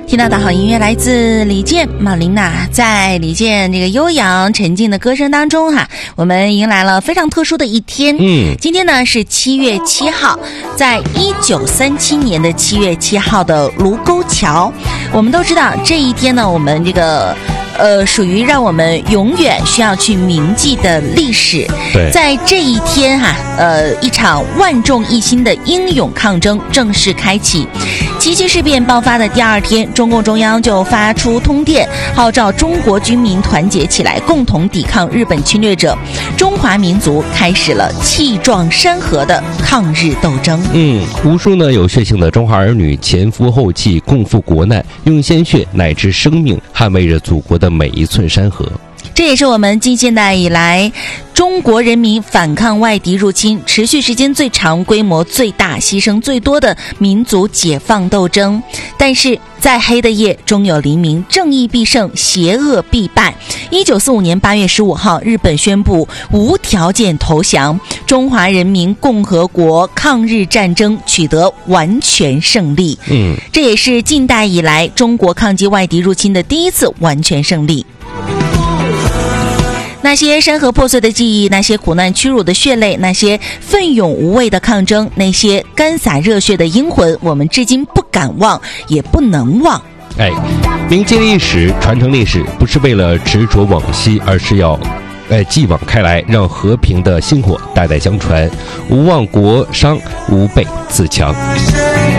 听到的好音乐来自李健、马琳娜，在李健这个悠扬沉静的歌声当中我们迎来了非常特殊的一天。今天呢是7月7号，在1937年的7月7号的卢沟桥。我们都知道这一天呢，我们这个属于让我们永远需要去铭记的历史。 对， 在这一天一场万众一心的英勇抗争正式开启。77事变爆发的第二天，中共中央就发出通电，号召中国军民团结起来，共同抵抗日本侵略者。中华民族开始了气壮山河的抗日斗争。 无数有血性的中华儿女前赴后继，共赴国难，用鲜血乃至生命捍卫着祖国的每一寸山河。 这也是我们近现代以来中国人民反抗外敌入侵持续时间最长、规模最大、牺牲最多的民族解放斗争。但是在黑的夜终有黎明，正义必胜，邪恶必败。1945年8月15号，日本宣布无条件投降，中华人民共和国抗日战争取得完全胜利。这也是近代以来中国抗击外敌入侵的第一次完全胜利。那些山河破碎的记忆，那些苦难屈辱的血泪，那些奋勇无畏的抗争，那些干洒热血的英魂，我们至今不敢忘，也不能忘。 铭记历史，传承历史，不是为了执着往昔，而是要继往开来，让和平的薪火代代相传，无忘国殇，吾辈自强。